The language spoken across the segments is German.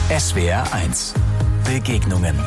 SWR1 Begegnungen.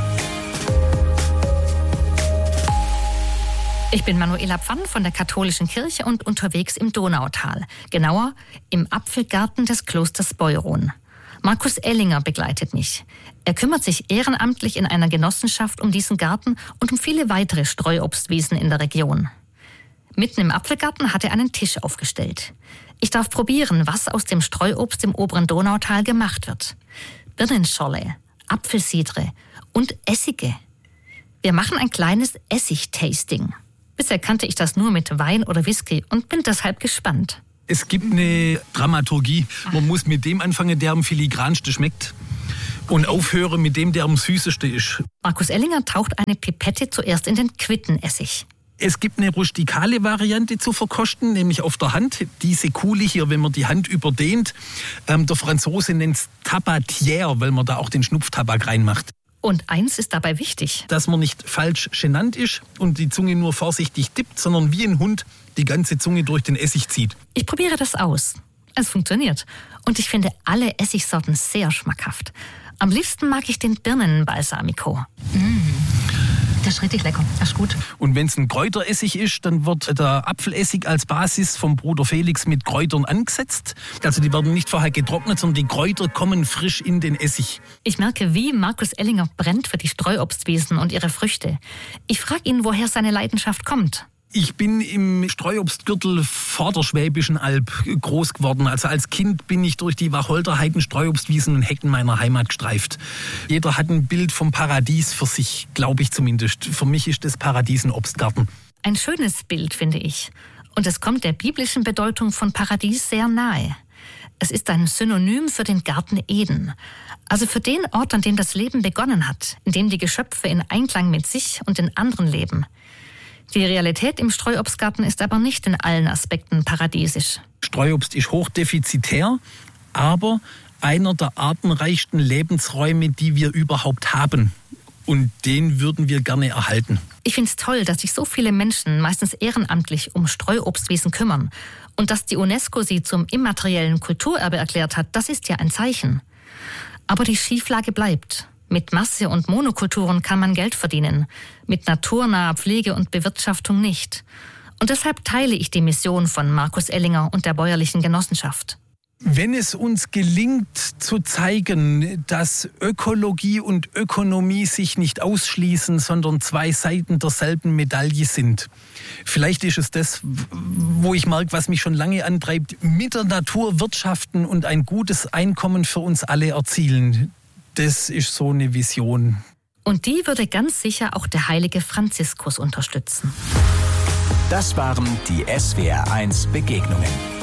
Ich bin Manuela Pfann von der Katholischen Kirche und unterwegs im Donautal. Genauer im Apfelgarten des Klosters Beuron. Markus Ellinger begleitet mich. Er kümmert sich ehrenamtlich in einer Genossenschaft um diesen Garten und um viele weitere Streuobstwiesen in der Region. Mitten im Apfelgarten hat er einen Tisch aufgestellt. Ich darf probieren, was aus dem Streuobst im oberen Donautal gemacht wird. Birnenscholle, Apfelsidre und Essige. Wir machen ein kleines Essig-Tasting. Bisher kannte ich das nur mit Wein oder Whisky und bin deshalb gespannt. Es gibt eine Dramaturgie. Man muss mit dem anfangen, der am filigransten schmeckt. Und aufhören mit dem, der am süßesten ist. Markus Ellinger taucht eine Pipette zuerst in den Quittenessig. Es gibt eine rustikale Variante zu verkosten, nämlich auf der Hand. Diese Kuhle hier, wenn man die Hand überdehnt. Der Franzose nennt es Tabatière, weil man da auch den Schnupftabak reinmacht. Und eins ist dabei wichtig: dass man nicht falsch genannt ist und die Zunge nur vorsichtig dippt, sondern wie ein Hund die ganze Zunge durch den Essig zieht. Ich probiere das aus. Es funktioniert. Und ich finde alle Essigsorten sehr schmackhaft. Am liebsten mag ich den Birnenbalsamico. Das ist richtig lecker, das ist gut. Und wenn es ein Kräuteressig ist, dann wird der Apfelessig als Basis vom Bruder Felix mit Kräutern angesetzt. Also die werden nicht vorher getrocknet, sondern die Kräuter kommen frisch in den Essig. Ich merke, wie Markus Ellinger brennt für die Streuobstwiesen und ihre Früchte. Ich frage ihn, woher seine Leidenschaft kommt. Ich bin im Streuobstgürtel vor der Schwäbischen Alb groß geworden. Also als Kind bin ich durch die Wacholderheiden, Streuobstwiesen und Hecken meiner Heimat gestreift. Jeder hat ein Bild vom Paradies für sich, glaube ich zumindest. Für mich ist das Paradies ein Obstgarten. Ein schönes Bild, finde ich. Und es kommt der biblischen Bedeutung von Paradies sehr nahe. Es ist ein Synonym für den Garten Eden. Also für den Ort, an dem das Leben begonnen hat, in dem die Geschöpfe in Einklang mit sich und den anderen leben. Die Realität im Streuobstgarten ist aber nicht in allen Aspekten paradiesisch. Streuobst ist hochdefizitär, aber einer der artenreichsten Lebensräume, die wir überhaupt haben. Und den würden wir gerne erhalten. Ich finde es toll, dass sich so viele Menschen, meistens ehrenamtlich, um Streuobstwiesen kümmern. Und dass die UNESCO sie zum immateriellen Kulturerbe erklärt hat, das ist ja ein Zeichen. Aber die Schieflage bleibt. Mit Masse- und Monokulturen kann man Geld verdienen, mit naturnaher Pflege und Bewirtschaftung nicht. Und deshalb teile ich die Mission von Markus Ellinger und der bäuerlichen Genossenschaft. Wenn es uns gelingt zu zeigen, dass Ökologie und Ökonomie sich nicht ausschließen, sondern zwei Seiten derselben Medaille sind. Vielleicht ist es das, wo ich merke, was mich schon lange antreibt, mit der Natur wirtschaften und ein gutes Einkommen für uns alle erzielen. Das ist so eine Vision. Und die würde ganz sicher auch der heilige Franziskus unterstützen. Das waren die SWR1 Begegnungen.